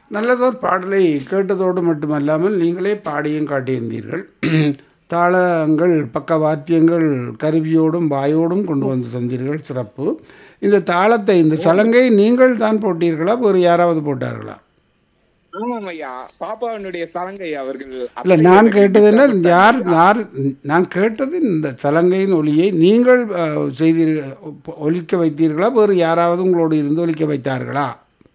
நல்லதோர் பாடலை கேட்டதோடு மட்டுமல்லாமல் நீங்களே பாடியும் காட்டியிருந்தீர்கள். தாளங்கள் பக்கவாத்தியங்கள் கருவியோடும் வாயோடும் கொண்டு வந்து தந்தீர்கள். சிறப்பு. இந்த தாளத்தை இந்த சலங்கை நீங்கள் தான் போட்டீர்களா வேறு யாராவது போட்டார்களா? ஆமாம் ஐயா, பாப்பாவினுடைய சலங்கை அவர்கள். இல்லை, நான் கேட்டது என்ன, யார் யார் நான் கேட்டது இந்த சலங்கையின் ஒலியை நீங்கள் செய்தீர்கள், ஒலிக்க வைத்தீர்களா வேறு யாராவது உங்களோடு இருந்து ஒலிக்க வைத்தார்களா?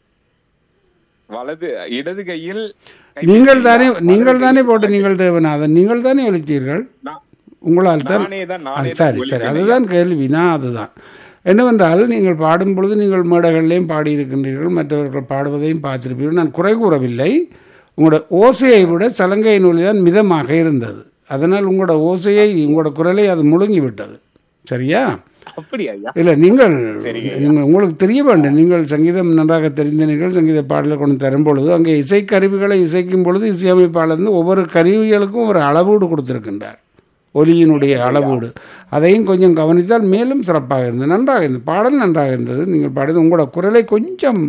வலது இடது கையில் நீங்கள் தானே போட்டு நீங்கள் தேவநாதன் நீங்கள் தானே ஒலித்தீர்கள் உங்களால் தான். சரி சரி, அதுதான் கேள்வி. நான் அதுதான் என்னவென்றால், நீங்கள் பாடும் பொழுது நீங்கள் மேடைகள்லையும் பாடியிருக்கின்றீர்கள், மற்றவர்கள் பாடுவதையும் பார்த்திருப்பீர்கள். நான் குறை கூறவில்லை. உங்களோட ஓசையை விட சலங்கையின் ஒலி தான் மிதமாக இருந்தது. அதனால் உங்களோட ஓசையை உங்களோட குரலை அது முழுங்கி விட்டது. சரியா? இல்லை, நீங்கள் உங்களுக்கு தெரிய வேண்டும். நீங்கள் சங்கீதம் நன்றாக தெரிந்தீர்கள். சங்கீத பாடலை கொண்டு தரும் பொழுது அங்கே இசைக்கருவிகளை இசைக்கும் பொழுது இசையமைப்பாளர் ஒவ்வொரு கருவிகளுக்கும் ஒரு அளவீடு கொடுத்திருக்கின்றார், ஒலியினுடைய அளவீடு. அதையும் கொஞ்சம் கவனித்தால் மேலும் சிறப்பாக இருந்தது. நன்றாக இருந்தது, பாடல் நன்றாக இருந்தது. நீங்கள் பாடியது உங்களோட குரலை கொஞ்சம்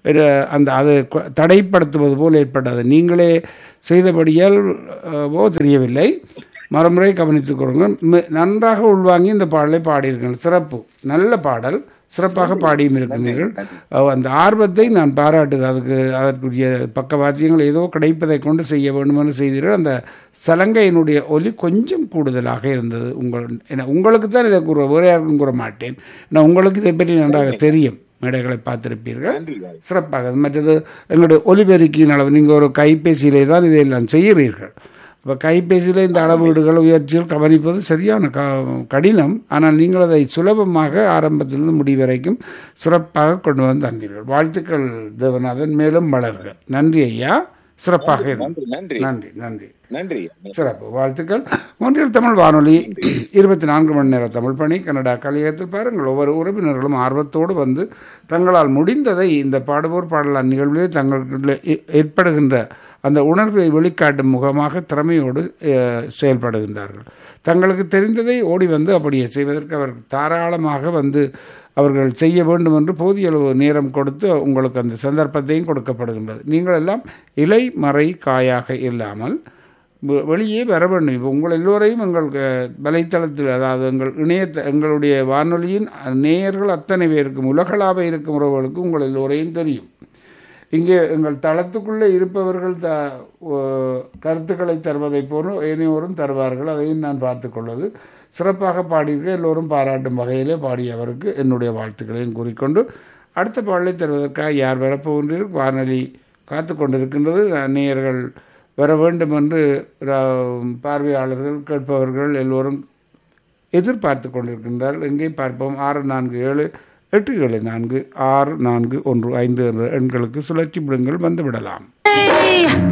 அது தடைப்படுத்துவது போல் ஏற்பட்டது. நீங்களே செய்தபடியால் தெரியவில்லை. மறுமுறை கவனித்துக் கொடுங்க. நன்றாக உள்வாங்கி இந்த பாடலை பாடியிருக்கீர்கள். சிறப்பு, நல்ல பாடல், சிறப்பாக பாடியும் இருக்கின்றீர்கள். அந்த ஆர்வத்தை நான் பாராட்டுகிறேன். அதற்குரிய பக்கவாத்தியங்கள் ஏதோ கிடைப்பதை கொண்டு செய்ய வேண்டும் என்று செய்தீர்கள். அந்த சலங்கையினுடைய ஒலி கொஞ்சம் கூடுதலாக இருந்தது. உங்களுக்கு தான் இதை கூற, வேறு யாருக்கும் கூற மாட்டேன். நான் உங்களுக்கு இதை பற்றி நன்றாக தெரியும், மேடைகளை பார்த்திருப்பீர்கள். சிறப்பாக. மற்றது எங்களுடைய ஒலிபெருக்கியின் அளவு, நீங்கள் ஒரு கைபேசியிலே தான் இதையெல்லாம் செய்கிறீர்கள். இப்போ கைபேசியில் இந்த அளவீடுகள் உயர்ச்சிகள் கவனிப்பது சரியான கடினம். ஆனால் நீங்கள் அதை சுலபமாக ஆரம்பத்திலிருந்து முடிவரைக்கும் சிறப்பாக கொண்டு வந்து தந்தீர்கள். வாழ்த்துக்கள் தேவநாதன், மேலும் வளர்க. நன்றி ஐயா, சிறப்பாக. நன்றி நன்றி நன்றி, சிறப்பு, வாழ்த்துக்கள். ஒன்றில் தமிழ் வானொலி 24 மணி நேர தமிழ் பணி கனடா கலையகத்தில் பாருங்கள். ஒவ்வொரு உறவினர்களும் ஆர்வத்தோடு வந்து தங்களால் முடிந்ததை இந்த பாடுவோர் பாடலான் நிகழ்விலே தங்களுக்குள்ளே ஏற்படுகின்ற அந்த உணர்வை வெளிக்காட்டும் முகமாக திறமையோடு செயல்படுகின்றார்கள். தங்களுக்கு தெரிந்ததை ஓடி வந்து அப்படியே செய்வதற்கு அவர்கள் தாராளமாக வந்து அவர்கள் செய்ய வேண்டும் என்று போதிய அளவு நேரம் கொடுத்து உங்களுக்கு அந்த சந்தர்ப்பத்தையும் கொடுக்கப்படுகின்றது. நீங்கள் எல்லாம் இலை மறை காயாக இல்லாமல் வெளியே வர வேண்டும். இப்போ உங்கள் எல்லோரையும் எங்கள் வலைத்தளத்தில், அதாவது எங்களுடைய வானொலியின் நேயர்கள் அத்தனை பேருக்கும், உலகளாக இருக்கும் உறவுகளுக்கு உங்கள் எல்லோரையும் தெரியும். இங்கே எங்கள் தளத்துக்குள்ளே இருப்பவர்கள் கருத்துக்களை தருவதை போன்று இனியோரும் தருவார்கள். அதையும் நான் பார்த்துக்கொள்வது. சிறப்பாக பாடியிருக்க எல்லோரும் பாராட்டும் வகையிலே பாடியவருக்கு என்னுடைய வாழ்த்துக்களையும் கூறிக்கொண்டு, அடுத்த பாடலை தருவதற்காக யார் வரப்போகின்றீர்கள்? வானொலி காத்து கொண்டிருக்கின்றது. நேயர்கள் வர வேண்டும் என்று பார்வையாளர்கள் கேட்பவர்கள் எல்லோரும் எதிர்பார்த்து கொண்டிருக்கின்றார்கள். எங்கே பார்ப்போம். 647-874-6415 என்ற எண்களுக்கு சுழற்சி விடுங்கள், வந்து விடலாம்.